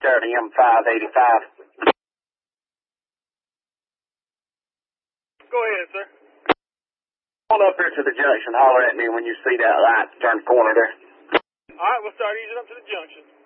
30 M585. Go ahead, sir. Pull up here to the junction. Holler at me when you see that light turn corner there. All right, we'll start easing up to the junction.